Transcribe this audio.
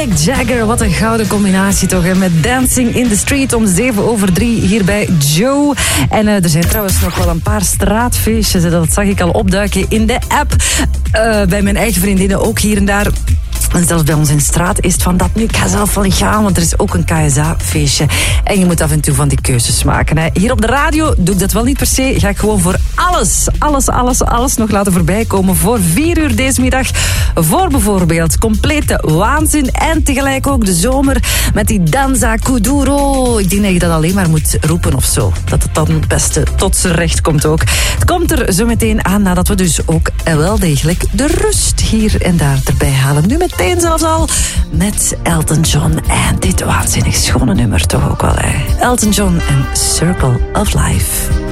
Mick Jagger, wat een gouden combinatie toch, hè? Met Dancing in the Street om 3:07 hier bij Joe. En er zijn trouwens nog wel een paar straatfeestjes, dat zag ik al opduiken in de app. Bij mijn eigen vriendinnen ook hier en daar. En zelfs bij ons in de straat is het van dat nu, ik ga zelf wel niet gaan, want er is ook een KSA-feestje. En je moet af en toe van die keuzes maken. Hè. Hier op de radio doe ik dat wel niet per se. Ga ik gewoon voor alles nog laten voorbij komen voor 4 uur deze middag. Voor bijvoorbeeld complete waanzin en tegelijk ook de zomer met die Danza Kuduro. Ik denk dat je dat alleen maar moet roepen of zo. Dat het dan het beste tot zijn recht komt ook. Het komt er zo meteen aan nadat we dus ook wel degelijk de rust hier en daar erbij halen. Nu meteen zelfs al met Elton John en dit waanzinnig schone nummer toch ook wel. Hè. Elton John en Circle of Life.